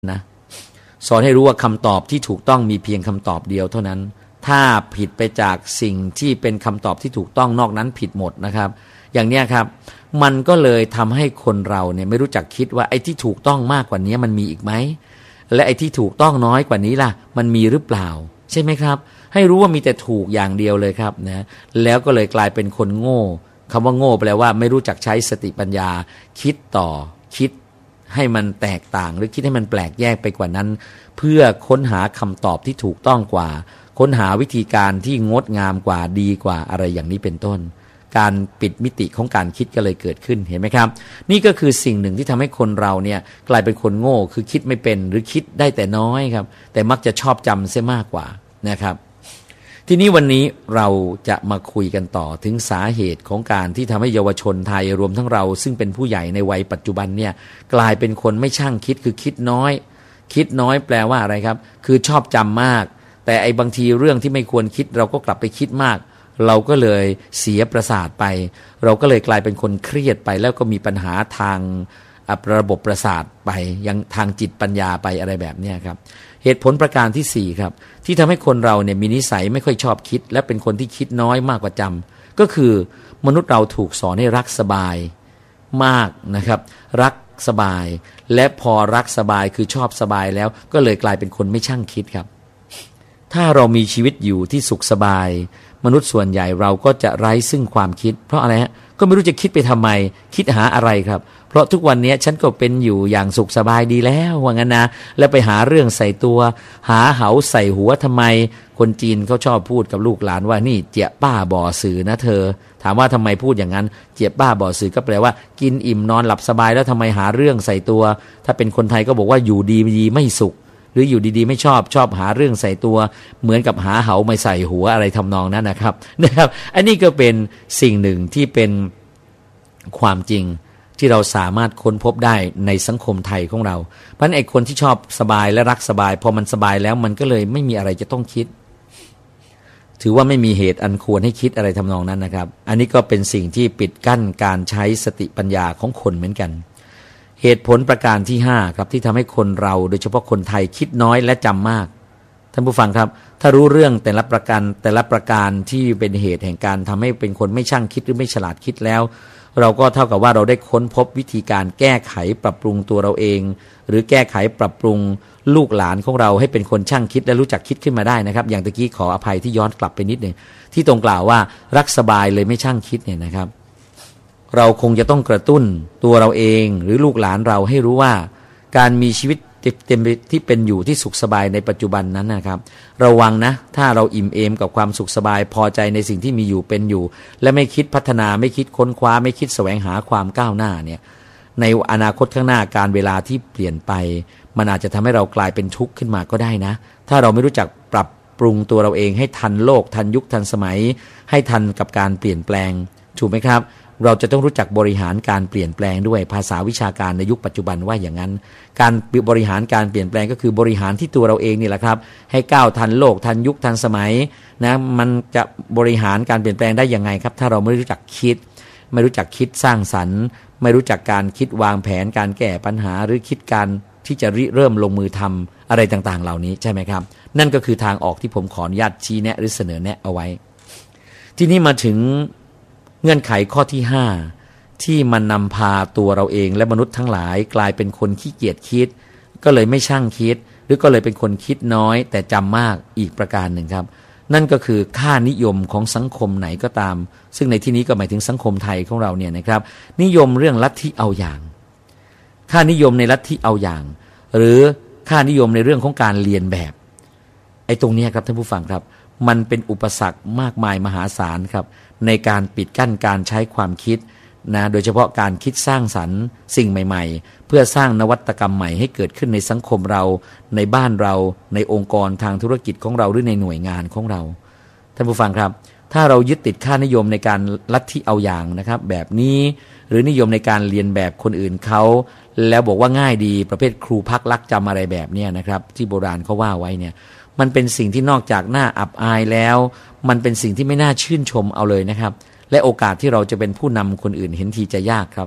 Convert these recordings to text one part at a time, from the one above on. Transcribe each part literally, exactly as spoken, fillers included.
นะสอนให้รู้ว่าคำตอบที่ถูกต้องมีเพียงคำตอบเดียวเท่านั้นถ้าผิดไปจากสิ่งที่เป็นคำตอบที่ถูกต้องนอกนั้นผิดหมดนะครับอย่างเนี้ยครับมันก็เลยทำให้คนเราเนี่ยไม่รู้จักคิดว่าไอ้ที่ถูกต้องมากกว่านี้มันมีอีกไหมและไอ้ที่ถูกต้องน้อยกว่านี้ล่ะมันมีหรือเปล่าใช่ไหมครับให้รู้ว่ามีแต่ถูกอย่างเดียวเลยครับนะแล้วก็เลยกลายเป็นคนโง่คำว่าโง่แปลว่าไม่รู้จักใช้สติปัญญาคิดต่อคิดให้มันแตกต่างหรือคิดให้มันแปลกแยกไปกว่านั้นเพื่อค้นหาคำตอบที่ถูกต้องกว่าค้นหาวิธีการที่งดงามกว่าดีกว่าอะไรอย่างนี้เป็นต้นการปิดมิติของการคิดก็เลยเกิดขึ้นเห็นไหมครับนี่ก็คือสิ่งหนึ่งที่ทำให้คนเราเนี่ยกลายเป็นคนโง่คือคิดไม่เป็นหรือคิดได้แต่น้อยครับแต่มักจะชอบจำเสียมากกว่านะครับทีนี้วันนี้เราจะมาคุยกันต่อถึงสาเหตุของการที่ทำให้เยาวชนไทยรวมทั้งเราซึ่งเป็นผู้ใหญ่ในวัยปัจจุบันเนี่ยกลายเป็นคนไม่ช่างคิดคือคิดน้อยคิดน้อยแปลว่าอะไรครับคือชอบจำมากแต่ไอ้บางทีเรื่องที่ไม่ควรคิดเราก็กลับไปคิดมากเราก็เลยเสียประสาทไปเราก็เลยกลายเป็นคนเครียดไปแล้วก็มีปัญหาทางระบบประสาทไปยังทางจิตปัญญาไปอะไรแบบนี้ครับเหตุผลประการที่สี่ครับที่ทำให้คนเราเนี่ยมีนิสัยไม่ค่อยชอบคิดและเป็นคนที่คิดน้อยมากกว่าจำก็คือมนุษย์เราถูกสอนให้รักสบายมากนะครับรักสบายและพอรักสบายคือชอบสบายแล้วก็เลยกลายเป็นคนไม่ช่างคิดครับถ้าเรามีชีวิตอยู่ที่สุขสบายมนุษย์ส่วนใหญ่เราก็จะไร้ซึ่งความคิดเพราะอะไรฮะก็ไม่รู้จะคิดไปทำไมคิดหาอะไรครับเพราะทุกวันนี้ฉันก็เป็นอยู่อย่างสุขสบายดีแล้วว่างั้นนะแล้วไปหาเรื่องใส่ตัวหาเหาใส่หัวทำไมคนจีนเขาชอบพูดกับลูกหลานว่านี่เจี๊ยป้าบ่อสื่อนะเธอถามว่าทำไมพูดอย่างนั้นเจี๊ยป้าบ่อสื่อก็แปลว่ากินอิ่มนอนหลับสบายแล้วทำไมหาเรื่องใส่ตัวถ้าเป็นคนไทยก็บอกว่าอยู่ดีดีไม่สุขหรืออยู่ดีๆไม่ชอบชอบหาเรื่องใส่ตัวเหมือนกับหาเหาไม่ใส่หัวอะไรทำนองนั้นนะครับนะครับอันนี้ก็เป็นสิ่งหนึ่งที่เป็นความจริงที่เราสามารถค้นพบได้ในสังคมไทยของเราเพราะฉะนั้นไอ้คนที่ชอบสบายและรักสบายพอมันสบายแล้วมันก็เลยไม่มีอะไรจะต้องคิดถือว่าไม่มีเหตุอันควรให้คิดอะไรทำนองนั้นนะครับอันนี้ก็เป็นสิ่งที่ปิดกั้นการใช้สติปัญญาของคนเหมือนกันเหตุผลประการที่ห้าครับที่ทำให้คนเราโดยเฉพาะคนไทยคิดน้อยและจำมากท่านผู้ฟังครับถ้ารู้เรื่องแต่ละประการแต่ละประการที่เป็นเหตุแห่งการทำให้เป็นคนไม่ช่างคิดหรือไม่ฉลาดคิดแล้วเราก็เท่ากับว่าเราได้ค้นพบวิธีการแก้ไขปรับปรุงตัวเราเองหรือแก้ไขปรับปรุงลูกหลานของเราให้เป็นคนช่างคิดและรู้จักคิดขึ้นมาได้นะครับอย่างตะกี้ขออภัยที่ย้อนกลับไปนิดนึงที่ตรงกล่าวว่ารักสบายเลยไม่ช่างคิดเนี่ยนะครับเราคงจะต้องกระตุ้นตัวเราเองหรือลูกหลานเราให้รู้ว่าการมีชีวิตเต็มที่เป็นอยู่ที่สุขสบายในปัจจุบันนั้นนะครับระวังนะถ้าเราอิ่มเอมกับความสุขสบายพอใจในสิ่งที่มีอยู่เป็นอยู่และไม่คิดพัฒนาไม่คิดค้นคว้าไม่คิดแสวงหาความก้าวหน้าเนี่ยในอนาคตข้างหน้าการเวลาที่เปลี่ยนไปมันอาจจะทำให้เรากลายเป็นทุกข์ขึ้นมาก็ได้นะถ้าเราไม่รู้จักปรับปรุงตัวเราเองให้ทันโลกทันยุคทันสมัยให้ทันกับการเปลี่ยนแปลงถูกไหมครับเราจะต้องรู้จักบริหารการเปลี่ยนแปลงด้วยภาษาวิชาการในยุคปัจจุบันว่าอย่างนั้นการบริหารการเปลี่ยนแปลงก็คือบริหารที่ตัวเราเองนี่แหละครับให้ก้าวทันโลกทันยุคทันสมัยนะมันจะบริหารการเปลี่ยนแปลงได้ยังไงครับถ้าเราไม่รู้จักคิดไม่รู้จักคิดสร้างสรรค์ไม่รู้จักการคิดวางแผนการแก้ปัญหาหรือคิดการที่จะริเริ่มลงมือทำอะไรต่างๆเหล่านี้ใช่ไหมครับนั่นก็คือทางออกที่ผมขออนุญาตชี้แนะหรือเสนอแนะเอาไว้ที่นี่มาถึงเงื่อนไขข้อที่ห้าที่มันนำพาตัวเราเองและมนุษย์ทั้งหลายกลายเป็นคนขี้เกียจคิดก็เลยไม่ช่างคิดหรือก็เลยเป็นคนคิดน้อยแต่จำมากอีกประการหนึ่งครับนั่นก็คือค่านิยมของสังคมไหนก็ตามซึ่งในที่นี้ก็หมายถึงสังคมไทยของเราเนี่ยนะครับนิยมเรื่องลัทธิเอาอย่างค่านิยมในลัทธิเอาอย่างหรือค่านิยมในเรื่องของการเรียนแบบไอ้ตรงนี้ครับท่านผู้ฟังครับมันเป็นอุปสรรคมากมายมหาศาลครับในการปิดกั้นการใช้ความคิดนะโดยเฉพาะการคิดสร้างสรรค์สิ่งใหม่ๆเพื่อสร้างนวัตกรรมใหม่ให้เกิดขึ้นในสังคมเราในบ้านเราในองค์กรทางธุรกิจของเราหรือในหน่วยงานของเราท่านผู้ฟังครับถ้าเรายึดติดค่านิยมในการลัทธิเอาอย่างนะครับแบบนี้หรือนิยมในการเรียนแบบคนอื่นเขาแล้วบอกว่าง่ายดีประเภทครูพักลักจำอะไรแบบนี้นะครับที่โบราณเขาว่าไว้เนี่ยมันเป็นสิ่งที่นอกจากน่าอับอายแล้วมันเป็นสิ่งที่ไม่น่าชื่นชมเอาเลยนะครับและโอกาสที่เราจะเป็นผู้นำคนอื่นเห็นทีจะยากครับ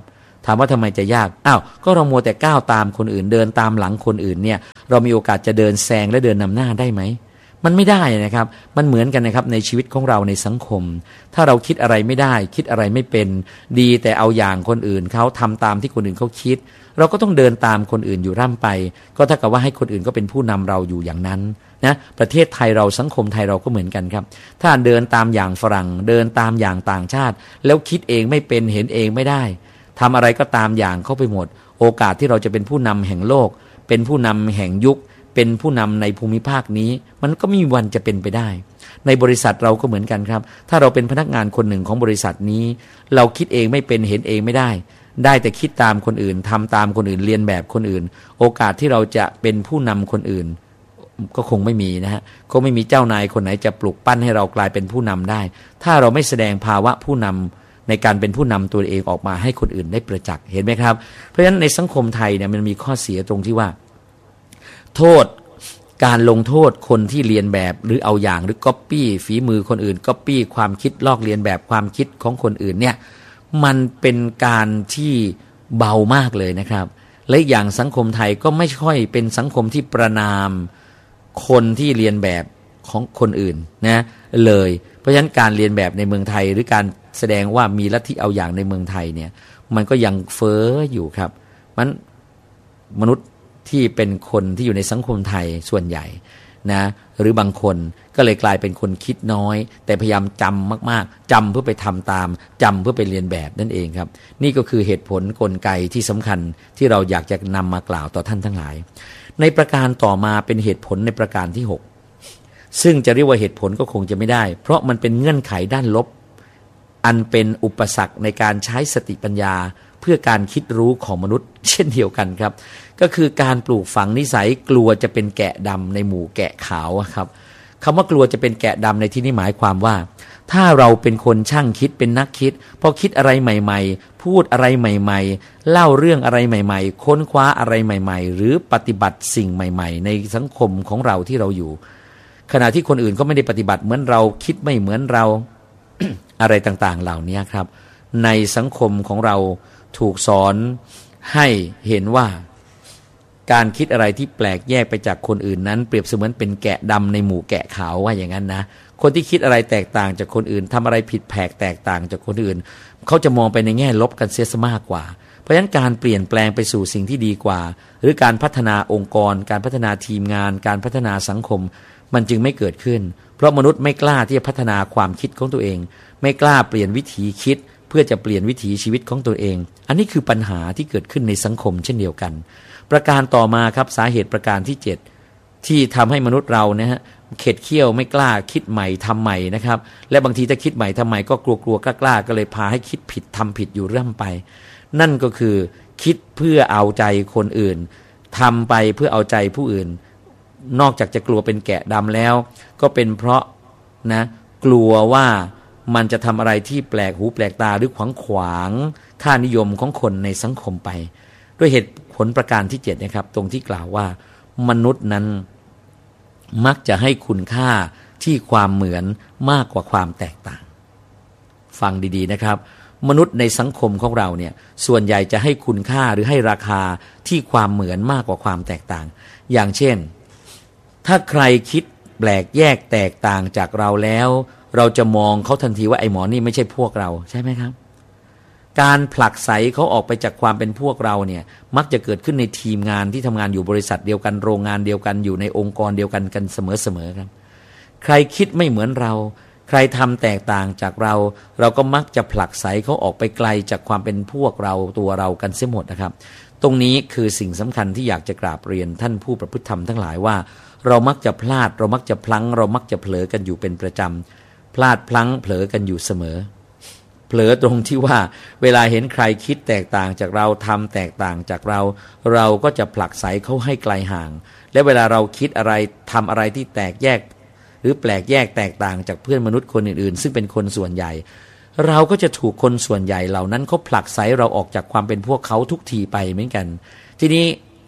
ถามว่าทำไมจะยากอ้าวก็เรามัวแต่ก้าวตามคนอื่นเดินตามหลังคนอื่นเนี่ยเรามีโอกาสจะเดินแซงและเดินนำหน้าได้ไหมมันไม่ได้นะครับมันเหมือนกันนะครับในชีวิตของเราในสังคมถ้าเราคิดอะไรไม่ได้คิดอะไรไม่เป็นดีแต่เอาอย่างคนอื่นเขาทำตามที่คนอื่นเขาคิดเราก็ต้องเดินตามคนอื่นอยู่ร่ำไปก็เท่ากับว่าให้คนอื่นก็เป็นผู้นำเราอยู่อย่างนั้นนะประเทศไทยเราสังคมไทยเราก็เหมือนกันครับถ้าเดินตามอย่างฝรั่งเดินตามอย่างต่างชาติแล้วคิดเองไม่เป็นเห็นเองไม่ได้ทำอะไรก็ตามอย่างเข้าไปหมดโอกาสที่เราจะเป็นผู้นำแห่งโลกเป็นผู้นำแห่งยุคเป็นผู้นำในภูมิภาคนี้มันก็ไม่มีวันจะเป็นไปได้ในบริษัทเราก็เหมือนกันครับถ้าเราเป็นพนักงานคนหนึ่งของบริษัทนี้เราคิดเองไม่เป็นเห็นเองไม่ได้ได้แต่คิดตามคนอื่นทำตามคนอื่นเรียนแบบคนอื่นโอกาสที่เราจะเป็นผู้นำคนอื่นก็คงไม่มีนะฮะก็ไม่มีเจ้านายคนไหนจะปลุกปั้นให้เรากลายเป็นผู้นำได้ถ้าเราไม่แสดงภาวะผู้นำในการเป็นผู้นำตัวเองออกมาให้คนอื่นได้ประจักษ์เห็นไหมครับเพราะฉะนั้นในสังคมไทยเนี่ยมันมีข้อเสียตรงที่ว่าโทษการลงโทษคนที่เรียนแบบหรือเอาอย่างหรือก๊อปปี้ฝีมือคนอื่นก๊อปปี้ความคิดลอกเลียนแบบความคิดของคนอื่นเนี่ยมันเป็นการที่เบามากเลยนะครับและอย่างสังคมไทยก็ไม่ค่อยเป็นสังคมที่ประณามคนที่เรียนแบบของคนอื่นนะเลยเพราะฉะนั้นการเรียนแบบในเมืองไทยหรือการแสดงว่ามีลัทธิเอาอย่างในเมืองไทยเนี่ยมันก็ยังเฟ้ออยู่ครับมันมนุษย์ที่เป็นคนที่อยู่ในสังคมไทยส่วนใหญ่นะหรือบางคนก็เลยกลายเป็นคนคิดน้อยแต่พยายามจำมากๆจำเพื่อไปทำตามจำเพื่อไปเรียนแบบนั่นเองครับนี่ก็คือเหตุผลกลไกที่สำคัญที่เราอยากจะนำมากล่าวต่อท่านทั้งหลายในประการต่อมาเป็นเหตุผลในประการที่หกซึ่งจะเรียกว่าเหตุผลก็คงจะไม่ได้เพราะมันเป็นเงื่อนไขด้านลบอันเป็นอุปสรรคในการใช้สติปัญญาเพื่อการคิดรู้ของมนุษย์เช่นเดียวกันครับก็คือการปลูกฝังนิสัยกลัวจะเป็นแกะดำในหมู่แกะขาวครับคำว่ากลัวจะเป็นแกะดำในที่นี้หมายความว่าถ้าเราเป็นคนช่างคิดเป็นนักคิดพอคิดอะไรใหม่ๆพูดอะไรใหม่ๆเล่าเรื่องอะไรใหม่ๆค้นคว้าอะไรใหม่ๆหรือปฏิบัติสิ่งใหม่ๆในสังคมของเราที่เราอยู่ขณะที่คนอื่นก็ไม่ได้ปฏิบัติเหมือนเราคิดไม่เหมือนเรา อะไรต่างๆเหล่านี้ครับในสังคมของเราถูกสอนให้เห็นว่าการคิดอะไรที่แปลกแยกไปจากคนอื่นนั้นเปรียบเสมือนเป็นแกะดำในหมู่แกะขาวว่าอย่างนั้นนะคนที่คิดอะไรแตกต่างจากคนอื่นทำอะไรผิดแผกแตกต่างจากคนอื่นเขาจะมองไปในแง่ลบกันเสียมากกว่าเพราะฉะนั้นการเปลี่ยนแปลงไปสู่สิ่งที่ดีกว่าหรือการพัฒนาองค์กรการพัฒนาทีมงานการพัฒนาสังคมมันจึงไม่เกิดขึ้นเพราะมนุษย์ไม่กล้าที่จะพัฒนาความคิดของตัวเองไม่กล้าเปลี่ยนวิถีคิดเพื่อจะเปลี่ยนวิถีชีวิตของตัวเองอันนี้คือปัญหาที่เกิดขึ้นในสังคมเช่นเดียวกันประการต่อมาครับสาเหตุประการที่เจ็ดที่ทำให้มนุษย์เรานะฮะเข็ดเขี้ยวไม่กล้าคิดใหม่ทำใหม่นะครับและบางทีถ้าคิดใหม่ทำใหม่ก็กลัวกลัวกล้ากล้าก็เลยพาให้คิดผิดทำผิดอยู่เรื่อยไปนั่นก็คือคิดเพื่อเอาใจคนอื่นทำไปเพื่อเอาใจผู้อื่นนอกจากจะกลัวเป็นแกะดำแล้วก็เป็นเพราะนะกลัวว่ามันจะทำอะไรที่แปลกหูแปลกตาหรือขวางขวางค่านิยมของคนในสังคมไปด้วยเหตุผลประการที่เจ็ดนะครับตรงที่กล่าวว่ามนุษย์นั้นมักจะให้คุณค่าที่ความเหมือนมากกว่าความแตกต่างฟังดีๆนะครับมนุษย์ในสังคมของเราเนี่ยส่วนใหญ่จะให้คุณค่าหรือให้ราคาที่ความเหมือนมากกว่าความแตกต่างอย่างเช่นถ้าใครคิดแปลกแยกแตกต่างจากเราแล้วเราจะมองเขาทันทีว่าไอ้หมอนี่ไม่ใช่พวกเราใช่ไหมครับการผลักไสเขาออกไปจากความเป็นพวกเราเนี่ยมักจะเกิดขึ้นในทีมงานที่ทำงานอยู่บริษัทเดียวกันโรงงานเดียวกันอยู่ในองค์กรเดียวกันกันเสมอๆครับใครคิดไม่เหมือนเราใครทำแตกต่างจากเราเราก็มักจะผลักไสเขาออกไปไกลจากความเป็นพวกเราตัวเรากันเสียหมดนะครับตรงนี้คือสิ่งสำคัญที่อยากจะกราบเรียนท่านผู้ประพฤติธรรมทั้งหลายว่าเรามักจะพลาดเรามักจะพลั้งเรามักจะเผลอกันอยู่เป็นประจำพลาดพลั้งเผลอกันอยู่เสมอเผลอตรงที่ว่าเวลาเห็นใครคิดแตกต่างจากเราทำแตกต่างจากเราเราก็จะผลักไสเขาให้ไกลห่างและเวลาเราคิดอะไรทำอะไรที่แตกแยกหรือแปลกแยกแตกต่างจากเพื่อนมนุษย์คนอื่นๆซึ่งเป็นคนส่วนใหญ่เราก็จะถูกคนส่วนใหญ่เหล่านั้นเขาผลักไสเราออกจากความเป็นพวกเขาทุกทีไปเหมือนกันทีนี้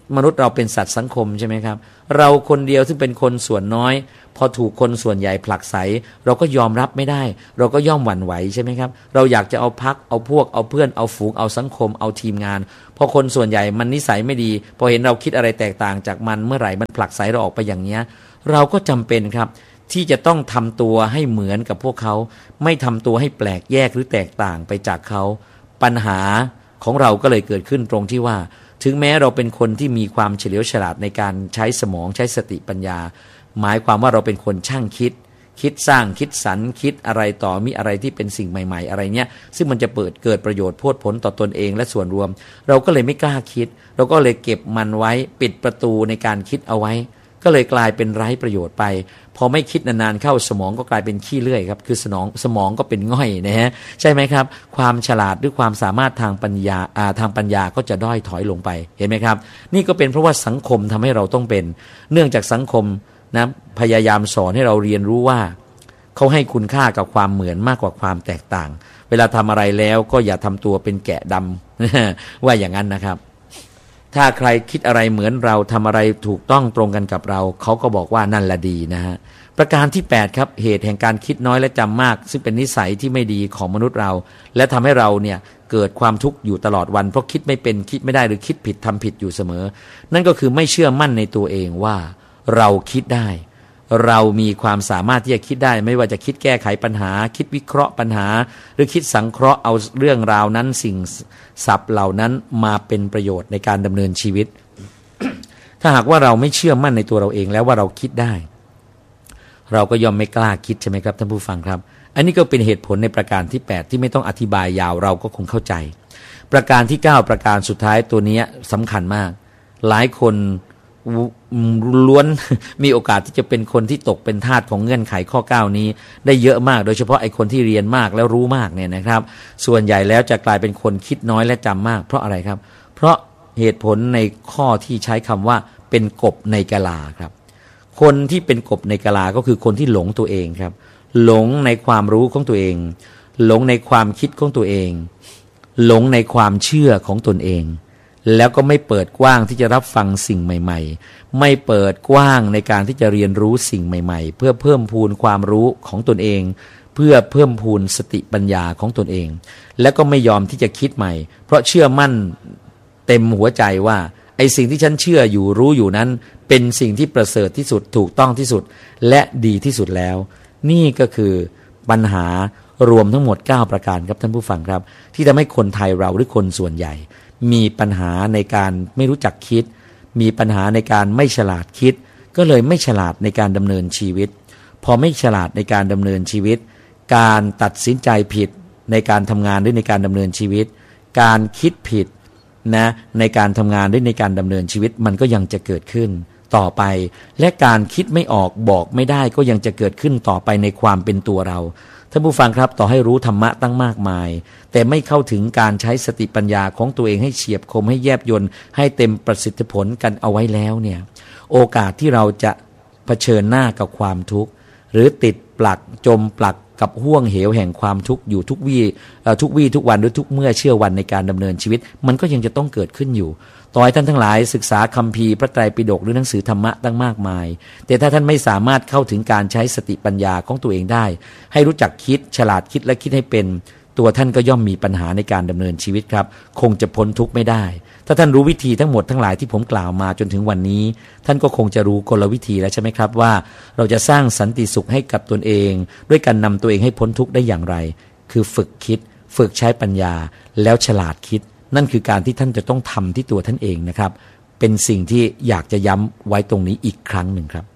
มนุษย์เราเป็นสัตว์สังคมใช่ไหมครับเราคนเดียวซึ่งเป็นคนส่วนน้อยพอถูกคนส่วนใหญ่ผลักไสเราก็ยอมรับไม่ได้เราก็ย่อมหวั่นไหวใช่ไหมครับเราอยากจะเอาพรรคเอาพวกเอาเพื่อนเอาฝูงเอาสังคมเอาทีมงานพอคนส่วนใหญ่มันนิสัยไม่ดีพอเห็นเราคิดอะไรแตกต่างจากมันเมื่อไหร่มันผลักไสเราออกไปอย่างเนี้ยเราก็จำเป็นครับที่จะต้องทำตัวให้เหมือนกับพวกเขาไม่ทำตัวให้แปลกแยกหรือแตกต่างไปจากเขาปัญหาของเราก็เลยเกิดขึ้นตรงที่ว่าถึงแม้เราเป็นคนที่มีความเฉลียวฉลาดในการใช้สมองใช้สติปัญญาหมายความว่าเราเป็นคนช่างคิดคิดสร้างคิดสรรคิดอะไรต่อมีอะไรที่เป็นสิ่งใหม่ๆอะไรเนี้ยซึ่งมันจะเปิดเกิดประโยชน์โพดผลต่อตนเองและส่วนรวมเราก็เลยไม่กล้าคิดเราก็เลยเก็บมันไว้ปิดประตูในการคิดเอาไว้ก็เลยกลายเป็นไร้ประโยชน์ไปพอไม่คิดนานๆเข้าสมองก็กลายเป็นขี้เลื่อยครับคือสมองสมองก็เป็นง่อยนะฮะใช่ไหมครับความฉลาดหรือความสามารถทางปัญญาอ่าทางปัญญาก็จะด้อยถอยลงไปเห็นไหมครับนี่ก็เป็นเพราะว่าสังคมทำให้เราต้องเป็นเนื่องจากสังคมนะพยายามสอนให้เราเรียนรู้ว่าเขาให้คุณค่ากับความเหมือนมากกว่าความแตกต่างเวลาทำอะไรแล้วก็อย่าทำตัวเป็นแกะดำ ว่าอย่างนั้นนะครับถ้าใครคิดอะไรเหมือนเราทำอะไรถูกต้องตรงกันกับเราเขาก็บอกว่านั่นแหละดีนะฮะประการที่แปดครับเหตุแห่งการคิดน้อยและจำมากซึ่งเป็นนิสัยที่ไม่ดีของมนุษย์เราและทำให้เราเนี่ยเกิดความทุกข์อยู่ตลอดวันเพราะคิดไม่เป็นคิดไม่ได้หรือคิดผิดทำผิดอยู่เสมอนั่นก็คือไม่เชื่อมั่นในตัวเองว่าเราคิดได้เรามีความสามารถที่จะคิดได้ไม่ว่าจะคิดแก้ไขปัญหาคิดวิเคราะห์ปัญหาหรือคิดสังเคราะห์เอาเรื่องราวนั้นสิ่งศัพท์เหล่านั้นมาเป็นประโยชน์ในการดำเนินชีวิต ถ้าหากว่าเราไม่เชื่อมั่นในตัวเราเองแล้วว่าเราคิดได้เราก็ย่อมไม่กล้าคิดใช่ไหมครับท่านผู้ฟังครับอันนี้ก็เป็นเหตุผลในประการที่แปดที่ไม่ต้องอธิบายยาวเราก็คงเข้าใจประการที่เก้าประการสุดท้ายตัวนี้สำคัญมากหลายคนล้วนมีโอกาสที่จะเป็นคนที่ตกเป็นทาสของเงื่อนไขข้อเก้านี้ได้เยอะมากโดยเฉพาะไอ้คนที่เรียนมากแล้วรู้มากเนี่ยนะครับส่วนใหญ่แล้วจะกลายเป็นคนคิดน้อยและจำมากเพราะอะไรครับเพราะเหตุผลในข้อที่ใช้คำว่าเป็นกบในกะลาครับคนที่เป็นกบในกะลาก็คือคนที่หลงตัวเองครับหลงในความรู้ของตัวเองหลงในความคิดของตัวเองหลงในความเชื่อของตนเองแล้วก็ไม่เปิดกว้างที่จะรับฟังสิ่งใหม่ๆไม่เปิดกว้างในการที่จะเรียนรู้สิ่งใหม่ๆเพื่อเพิ่มพูนความรู้ของตนเองเพื่อเพิ่มพูนสติปัญญาของตนเองแล้วก็ไม่ยอมที่จะคิดใหม่เพราะเชื่อมั่นเต็มหัวใจว่าไอ้สิ่งที่ฉันเชื่ออยู่รู้อยู่นั้นเป็นสิ่งที่ประเสริฐที่สุดถูกต้องที่สุดและดีที่สุดแล้วนี่ก็คือปัญหารวมทั้งหมดเก้าประการครับท่านผู้ฟังครับที่ทำให้คนไทยเราหรือคนส่วนใหญ่มีปัญหาในการไม่รู้จักคิดมีปัญหาในการไม่ฉลาดคิดก็เลยไม่ฉลาดในการดำเนินชีวิตพอไม่ฉลาดในการดำเนินชีวิตการตัดสินใจผิดในการทำงานหรือในการดำเนินชีวิตการคิดผิดนะในการทำงานหรือในการดำเนินชีวิตมันก็ยังจะเกิดขึ้นต่อไปและการคิดไม่ออกบอกไม่ได้ก็ยังจะเกิดขึ้นต่อไปในความเป็นตัวเราท่านผู้ฟังครับต่อให้รู้ธรรมะตั้งมากมายแต่ไม่เข้าถึงการใช้สติปัญญาของตัวเองให้เฉียบคมให้แยบยลให้เต็มประสิทธิผลกันเอาไว้แล้วเนี่ยโอกาสที่เราจะเผชิญหน้ากับความทุกข์หรือติดปลักจมปลักกับห้วงเหวแห่งความทุกข์อยู่ทุกวี่ทุกวี่ทุกวันหรือทุกเมื่อเชื่อวันในการดำเนินชีวิตมันก็ยังจะต้องเกิดขึ้นอยู่ต่อให้ท่านทั้งหลายศึกษาคัมภีร์พระไตรปิฎกหรือหนังสือธรรมะตั้งมากมายแต่ถ้าท่านไม่สามารถเข้าถึงการใช้สติปัญญาของตัวเองได้ให้รู้จักคิดฉลาดคิดและคิดให้เป็นตัวท่านก็ย่อมมีปัญหาในการดำเนินชีวิตครับคงจะพ้นทุกข์ไม่ได้ถ้าท่านรู้วิธีทั้งหมดทั้งหลายที่ผมกล่าวมาจนถึงวันนี้ท่านก็คงจะรู้กลวิธีแล้วใช่ไหมครับว่าเราจะสร้างสันติสุขให้กับตนเองด้วยการนำตัวเองให้พ้นทุกข์ได้อย่างไรคือฝึกคิดฝึกใช้ปัญญาแล้วฉลาดคิดนั่นคือการที่ท่านจะต้องทำที่ตัวท่านเองนะครับเป็นสิ่งที่อยากจะย้ำไว้ตรงนี้อีกครั้งหนึ่งครับ